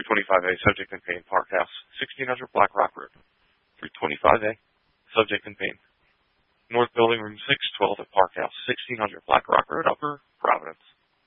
325A, subject in pain, Park House, 1600 Black Rock Road. 325A, subject in pain. North Building, room 612 at Park House, 1600 Black Rock Road, Upper